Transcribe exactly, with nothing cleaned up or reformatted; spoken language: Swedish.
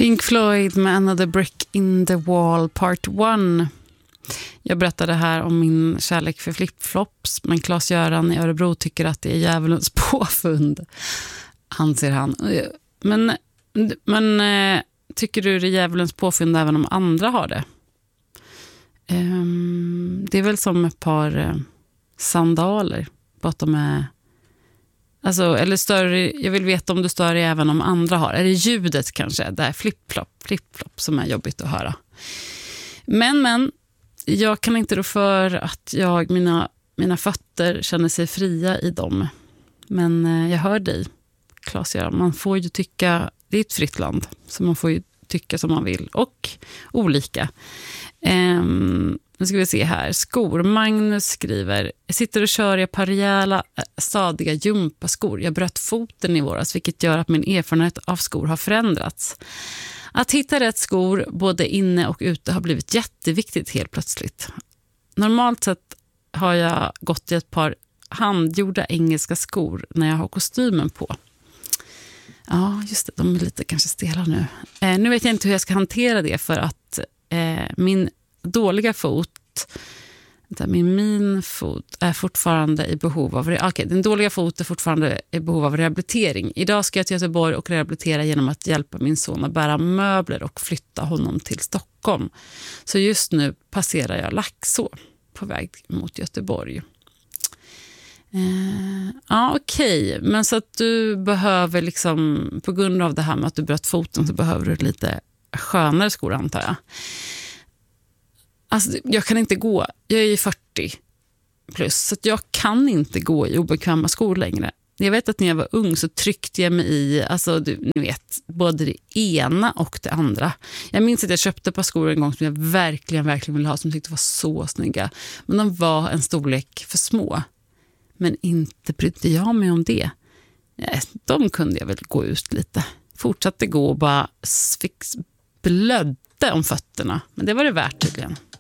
Pink Floyd med Another Brick in the Wall Part one. Jag berättade här om min kärlek för flipflops, men Claes-Göran i Örebro tycker att det är djävulens påfund, anser han. Men, men tycker du det är djävulens påfund även om andra har det? Um, det är väl som ett par uh, sandaler, bara att de är alltså, eller större. Jag vill veta om du stör dig även om andra har. Är det ljudet kanske? Det är flip-flop, flip-flop som är jobbigt att höra. Men, men jag kan inte rå för att jag, mina, mina fötter känner sig fria i dem. Men uh, jag hör dig, Claes-Göran. Man får ju tycka, det är ett fritt land, så man får ju tycka som man vill och olika. Um, nu ska vi se här. Skor. Magnus skriver: jag sitter och kör i par rejäla, stadiga jumpaskor. Jag bröt foten i våras, vilket gör att min erfarenhet av skor har förändrats. Att hitta rätt skor både inne och ute har blivit jätteviktigt helt plötsligt. Normalt sett har jag gått i ett par handgjorda engelska skor när jag har kostymen på. Ja, just det. De är lite kanske stela nu. Eh, nu vet jag inte hur jag ska hantera det, för att eh, min dåliga fot, där min min fot är fortfarande i behov av okej, okay, den dåliga fot är fortfarande i behov av rehabilitering. Idag ska jag till Göteborg och rehabilitera genom att hjälpa min son att bära möbler och flytta honom till Stockholm. Så just nu passerar jag Laxå på väg mot Göteborg. Eh, ja, okej. Okay. Men så att du behöver liksom, på grund av det här med att du bröt foten, så behöver du lite skönare skor, antar jag. Alltså, jag kan inte gå. Jag är ju fyrtio plus, så att jag kan inte gå i obekväma skor längre. Jag vet att när jag var ung så tryckte jag mig i, alltså du ni vet, både det ena och det andra. Jag minns att jag köpte ett par skor en gång som jag verkligen, verkligen ville ha, som jag tyckte var så snygga. Men de var en storlek för små. Men inte brydde jag mig om det. De kunde jag väl gå ut lite. Fortsatte gå och bara fick blödde om fötterna. Men det var det värt tydligen.